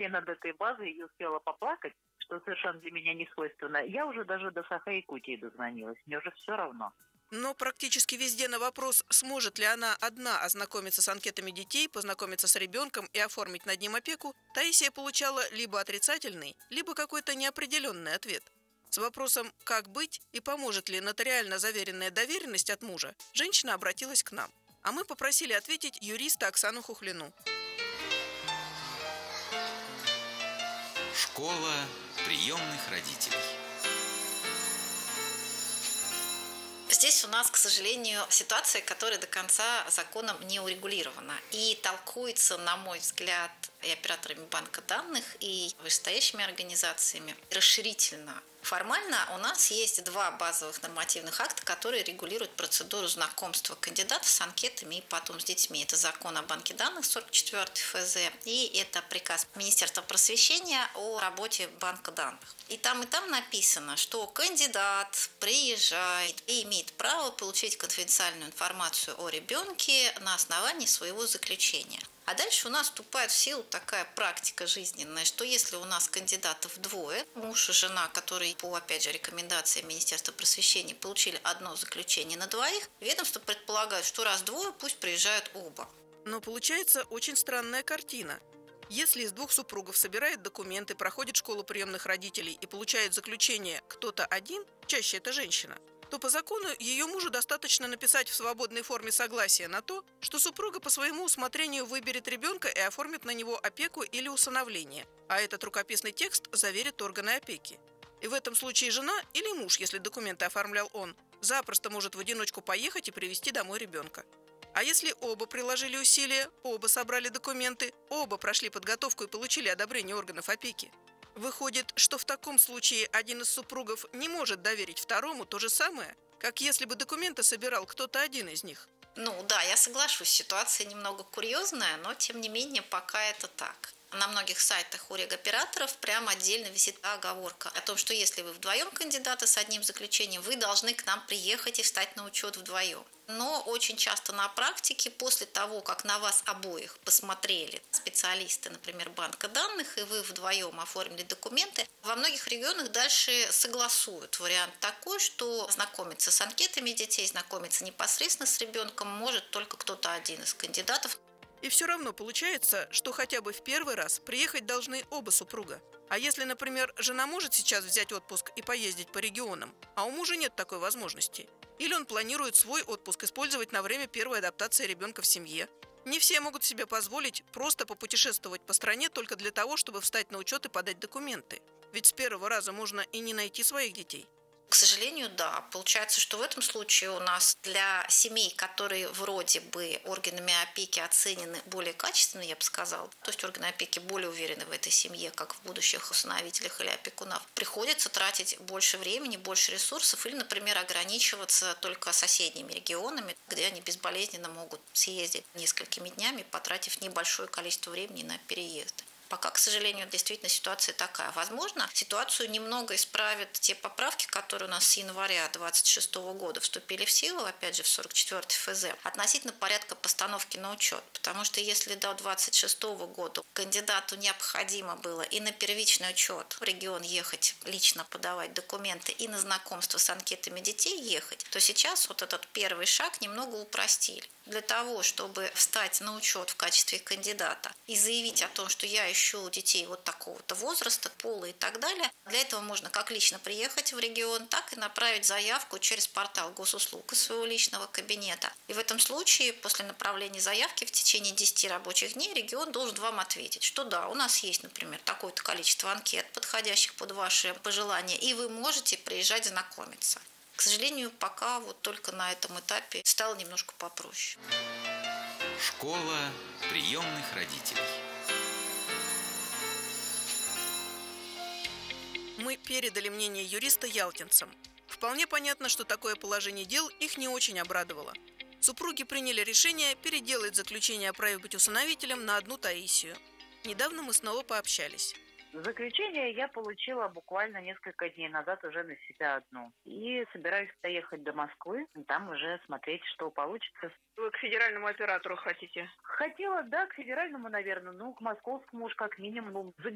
над этой базой и успела поплакать, что совершенно для меня не свойственно. Я уже даже до Саха-Якутии дозвонилась. Мне уже все равно. Но практически везде на вопрос, сможет ли она одна ознакомиться с анкетами детей, познакомиться с ребенком и оформить над ним опеку, Таисия получала либо отрицательный, либо какой-то неопределенный ответ. С вопросом «как быть» и поможет ли нотариально заверенная доверенность от мужа, женщина обратилась к нам. А мы попросили ответить юриста Оксану Хухлину. Школа приемных родителей. Здесь у нас, к сожалению, ситуация, которая до конца законом не урегулирована. И толкуется, на мой взгляд, и операторами банка данных, и вышестоящими организациями расширительно. Формально у нас есть два базовых нормативных акта, которые регулируют процедуру знакомства кандидатов с анкетами и потом с детьми. Это закон о банке данных, 44 ФЗ, и это приказ Министерства просвещения о работе банка данных. И там написано, что кандидат приезжает и имеет право получить конфиденциальную информацию о ребенке на основании своего заключения. А дальше у нас вступает в силу такая практика жизненная, что если у нас кандидатов двое, муж и жена, которые по, опять же, рекомендациям Министерства просвещения получили одно заключение на двоих, ведомство предполагает, что раз двое, пусть приезжают оба. Но получается очень странная картина. Если из двух супругов собирает документы, проходит школу приемных родителей и получает заключение кто-то один, чаще это женщина, то по закону ее мужу достаточно написать в свободной форме согласия на то, что супруга по своему усмотрению выберет ребенка и оформит на него опеку или усыновление, а этот рукописный текст заверит органы опеки. И в этом случае жена или муж, если документы оформлял он, запросто может в одиночку поехать и привезти домой ребенка. А если оба приложили усилия, оба собрали документы, оба прошли подготовку и получили одобрение органов опеки, выходит, что в таком случае один из супругов не может доверить второму то же самое, как если бы документы собирал кто-то один из них. Ну да, я соглашусь, ситуация немного курьезная, но тем не менее пока это так. На многих сайтах у регоператоров прямо отдельно висит оговорка о том, что если вы вдвоем кандидаты с одним заключением, вы должны к нам приехать и встать на учет вдвоем. Но очень часто на практике, после того, как на вас обоих посмотрели специалисты, например, банка данных, и вы вдвоем оформили документы, во многих регионах дальше согласуют вариант такой, что знакомиться с анкетами детей, знакомиться непосредственно с ребенком может только кто-то один из кандидатов. И все равно получается, что хотя бы в первый раз приехать должны оба супруга. А если, например, жена может сейчас взять отпуск и поездить по регионам, а у мужа нет такой возможности, или он планирует свой отпуск использовать на время первой адаптации ребенка в семье, не все могут себе позволить просто попутешествовать по стране только для того, чтобы встать на учет и подать документы. Ведь с первого раза можно и не найти своих детей. К сожалению, да. Получается, что в этом случае у нас для семей, которые вроде бы органами опеки оценены более качественно, я бы сказала, то есть органы опеки более уверены в этой семье, как в будущих усыновителях или опекунах, приходится тратить больше времени, больше ресурсов или, например, ограничиваться только соседними регионами, где они безболезненно могут съездить несколькими днями, потратив небольшое количество времени на переезды. Пока, к сожалению, действительно ситуация такая. Возможно, ситуацию немного исправят те поправки, которые у нас с января 2026 года вступили в силу, опять же, в 44 ФЗ, относительно порядка постановки на учет. Потому что если до 2026 года кандидату необходимо было и на первичный учет в регион ехать, лично подавать документы, и на знакомство с анкетами детей ехать, то сейчас вот этот первый шаг немного упростили. Для того, чтобы встать на учет в качестве кандидата и заявить о том, что я ищу детей вот такого-то возраста, пола и так далее, для этого можно как лично приехать в регион, так и направить заявку через портал госуслуг из своего личного кабинета. И в этом случае, после направления заявки в течение 10 рабочих дней регион должен вам ответить, что да, у нас есть, например, такое-то количество анкет, подходящих под ваши пожелания, и вы можете приезжать знакомиться. К сожалению, пока вот только на этом этапе стало немножко попроще. Школа приемных родителей. Мы передали мнение юриста ялтинцам. Вполне понятно, что такое положение дел их не очень обрадовало. Супруги приняли решение переделать заключение о праве быть усыновителем на одну Таисию. Недавно мы снова пообщались. Заключение я получила буквально несколько дней назад уже на себя одну. И собираюсь доехать до Москвы, и там уже смотреть, что получится. Вы к федеральному оператору хотите? Хотела, да, к федеральному, наверное, к московскому уж как минимум.